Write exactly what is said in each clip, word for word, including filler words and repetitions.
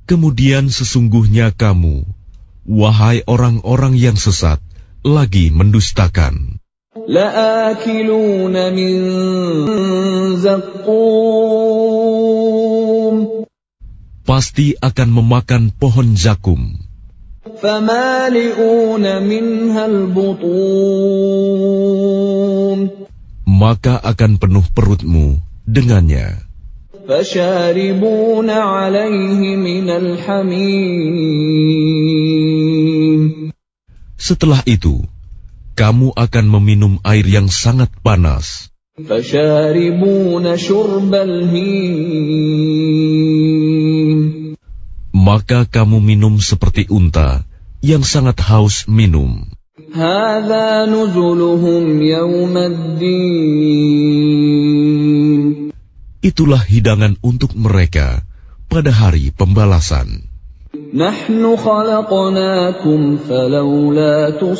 Kemudian sesungguhnya kamu, wahai orang-orang yang sesat, lagi mendustakan. لَآكِلُونَ مِنْ زَقُّومٍ Pasti akan memakan pohon zakum. فَمَالِئُونَ مِنْهَا الْبُطُونَ Maka akan penuh perutmu dengannya. فَشَارِبُونَ عَلَيْهِ مِنَ الْحَمِيمِ Setelah itu, kamu akan meminum air yang sangat panas. فَشَارِبُونَ شُرْبَ الْهِيمِ Maka kamu minum seperti unta yang sangat haus minum. هَذَا نُزُلُهُمْ يَوْمَ الدِّينِ Itulah hidangan untuk mereka pada hari pembalasan. نَحْنُ خَلَقْنَاكُمْ فَلَوْلَا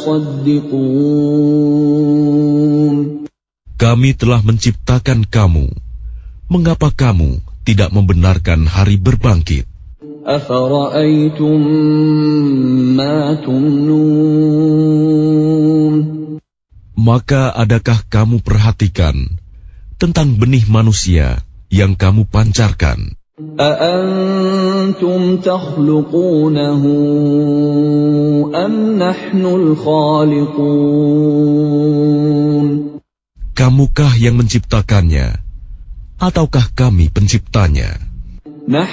تُصَدِّقُونَ Kami telah menciptakan kamu. Mengapa kamu tidak membenarkan hari berbangkit? أَفَرَأَيْتُمْ مَا تُمْنُونَ Maka adakah kamu perhatikan tentang benih manusia yang kamu pancarkan? أَأَنْتُمْ تَخْلُقُونَهُ أَمْ نَحْنُ الْخَالِقُونَ Kamukah yang menciptakannya, ataukah kami penciptanya? نَحْنُ